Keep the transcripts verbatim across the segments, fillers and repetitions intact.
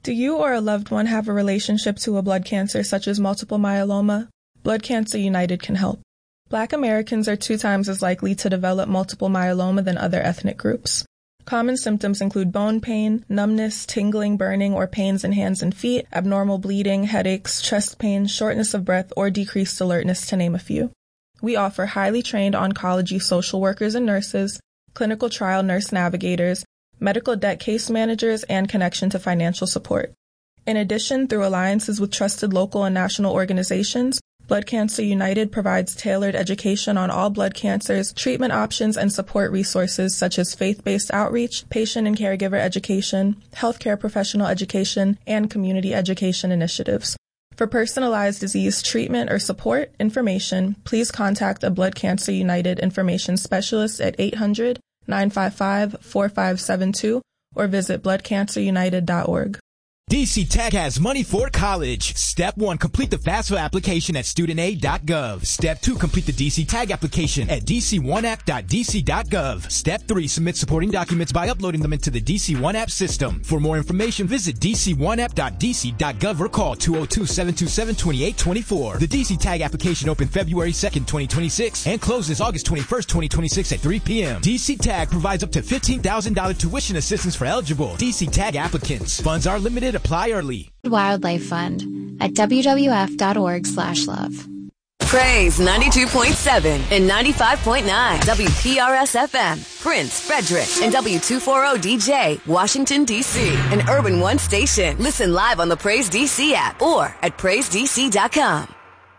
Do you or a loved one have a relationship to a blood cancer such as multiple myeloma? Blood Cancer United can help. Black Americans are two times as likely to develop multiple myeloma than other ethnic groups. Common symptoms include bone pain, numbness, tingling, burning, or pains in hands and feet, abnormal bleeding, headaches, chest pain, shortness of breath, or decreased alertness, to name a few. We offer highly trained oncology social workers and nurses, clinical trial nurse navigators, medical debt case managers, and connection to financial support. In addition, through alliances with trusted local and national organizations, Blood Cancer United provides tailored education on all blood cancers, treatment options, and support resources such as faith-based outreach, patient and caregiver education, healthcare professional education, and community education initiatives. For personalized disease treatment or support information, please contact a Blood Cancer United information specialist at eight hundred, nine five five, four five seven two or visit blood cancer united dot org. D C Tech has money for college. Step one, complete the FAFSA application at student aid dot gov. Step two, complete the D C Tag application at d c one app dot d c dot gov. Step three, submit supporting documents by uploading them into the D C one App system. For more information, visit d c one app dot d c dot gov or call two oh two, seven two seven, two eight two four. The D C Tag application opened February second, twenty twenty-six and closes August twenty-first, twenty twenty-six at three p.m. D C Tag provides up to fifteen thousand dollars tuition assistance for eligible D C Tag applicants. Funds are limited. Apply early. Wildlife Fund at w w f dot org slash love. Praise ninety-two point seven and ninety-five point nine W P R S F M, Prince, Frederick, and W two forty D J, Washington, D C, an Urban One station. Listen live on the Praise D C app or at praise d c dot com.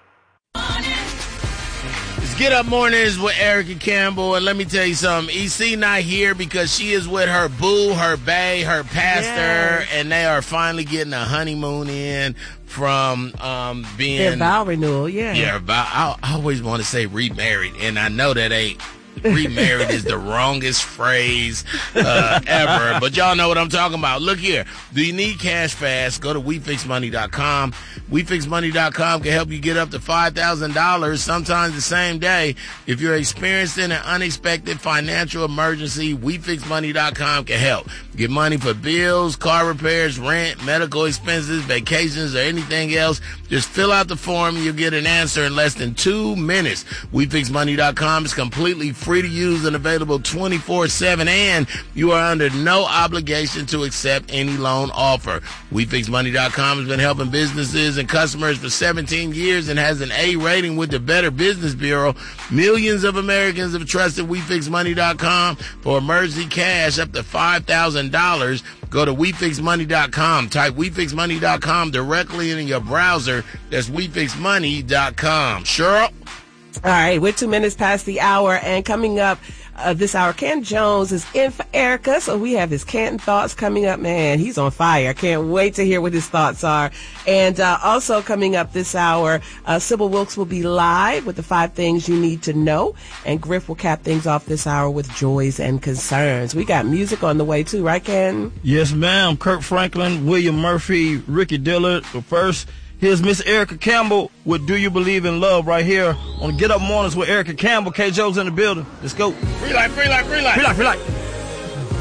Get Up Mornings with Erica Campbell, and let me tell you something. E C not here because she is with her boo, her bae, her pastor, yes. And they are finally getting a honeymoon in from um, being... Their vow renewal, yeah. Yeah, vow, I, I always want to say remarried, and I know that ain't... Remarried is the wrongest phrase uh, ever, but y'all know what I'm talking about. Look here. Do you need cash fast? Go to we fix money dot com. we fix money dot com can help you get up to five thousand dollars, sometimes the same day. If you're experiencing an unexpected financial emergency, we fix money dot com can help. Get money for bills, car repairs, rent, medical expenses, vacations, or anything else. Just fill out the form and you'll get an answer in less than two minutes. we fix money dot com is completely free. Free to use and available twenty-four seven, and you are under no obligation to accept any loan offer. we fix money dot com has been helping businesses and customers for seventeen years and has an A rating with the Better Business Bureau. Millions of Americans have trusted we fix money dot com for emergency cash up to five thousand dollars. Go to we fix money dot com. Type we fix money dot com directly in your browser. That's we fix money dot com. Cheryl? All right, we're two minutes past the hour, and coming up uh, this hour, Ken Jones is in for Erica, so we have his Canton Thoughts coming up. Man, he's on fire. Can't wait to hear what his thoughts are. And uh, also coming up this hour, uh, Sybil Wilkes will be live with the five things you need to know, and Griff will cap things off this hour with Joys and Concerns. We got music on the way, too, right, Ken? Yes, ma'am. Kirk Franklin, William Murphy, Ricky Dillard. But first, here's Miss Erica Campbell with Do You Believe in Love right here on Get Up Mornings with Erica Campbell. K. Joe's in the building. Let's go. Free life, free life, free life. Free life, free life.